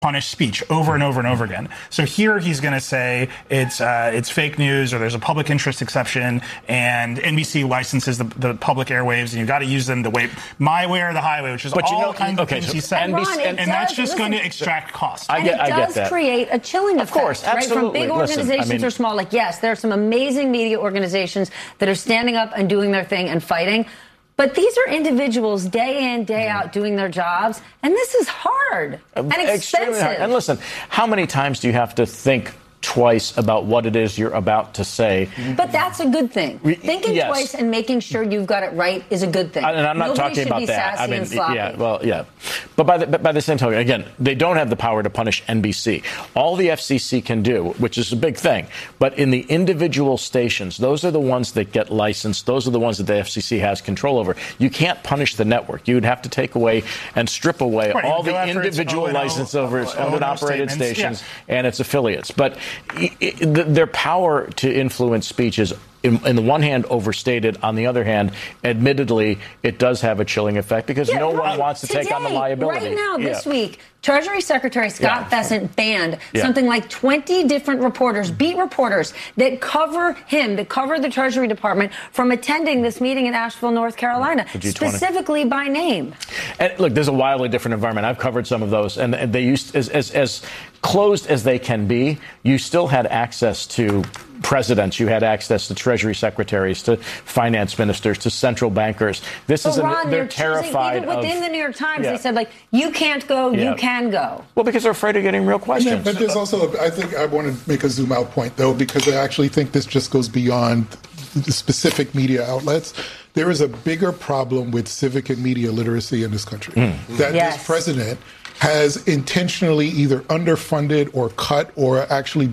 punish speech over and over and over again. So here he's going to say it's fake news or there's a public interest exception and NBC licenses the public airwaves and you've got to use them my way or the highway, which is all kinds of things he said. And that's just going to extract cost. I get that. It does create a chilling effect. Of course, absolutely. Right? From big organizations or small, like, yes, there are some amazing media organizations that are standing up and doing their thing and fighting. But these are individuals day in, day out doing their jobs, and this is hard and expensive. Hard. And listen, how many times do you have to think twice about what it is you're about to say? But that's a good thing. Thinking twice and making sure you've got it right is a good thing. And I'm not talking about that. I mean, yeah. But by the same token, again, they don't have the power to punish NBC. All the FCC can do, which is a big thing, but in the individual stations, those are the ones that get licensed. Those are the ones that the FCC has control over. You can't punish the network. You would have to take away and strip away all the individual license over its owned and operated stations and its affiliates. But their power to influence speech is, in the one hand, overstated. On the other hand, admittedly, it does have a chilling effect because no one wants to take on the liability. Right now, this week, Treasury Secretary Scott Bessent banned something like 20 different reporters, beat reporters, that cover the Treasury Department from attending this meeting in Asheville, North Carolina, specifically by name. And look, there's a wildly different environment. I've covered some of those, and they used as closed as they can be. You still had access to presidents, you had access to Treasury secretaries, to finance ministers, to central bankers. They're terrified even within the New York Times, they said, like, you can't go, you can go. Well, because they're afraid of getting real questions. But there's also, I think I want to make a zoom out point, though, because I actually think this just goes beyond the specific media outlets. There is a bigger problem with civic and media literacy in this country. This president has intentionally either underfunded or cut or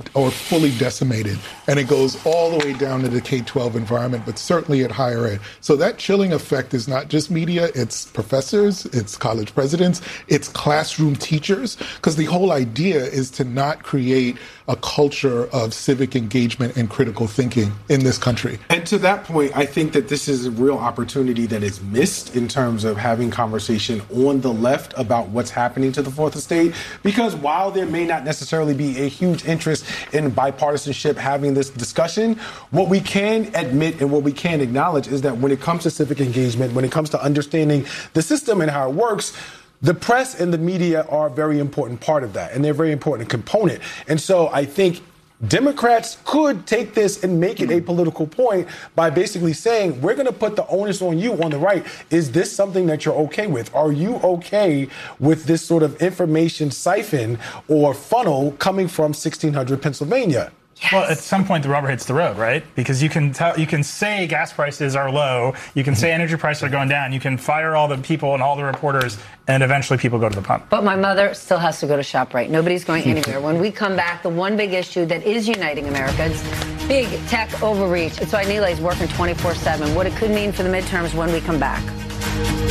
fully decimated. And it goes all the way down to the K-12 environment, but certainly at higher ed. So that chilling effect is not just media, it's professors, it's college presidents, it's classroom teachers, because the whole idea is to not create a culture of civic engagement and critical thinking in this country. And to that point, I think that this is a real opportunity that is missed in terms of having conversation on the left about what's happening to the Fourth Estate, because while there may not necessarily be a huge interest in bipartisanship having this discussion, what we can admit and what we can acknowledge is that when it comes to civic engagement, when it comes to understanding the system and how it works, the press and the media are a very important part of that, and they're a very important component. And so I think Democrats could take this and make it a political point by basically saying, we're going to put the onus on you on the right. Is this something that you're okay with? Are you okay with this sort of information siphon or funnel coming from 1600 Pennsylvania? Yes. Well, at some point, the rubber hits the road, right? Because you can say gas prices are low, you can say energy prices are going down, you can fire all the people and all the reporters, and eventually people go to the pump. But my mother still has to go to ShopRite. Nobody's going anywhere. When we come back, the one big issue that is uniting America is big tech overreach. It's why Nilay's working 24/7. What it could mean for the midterms when we come back.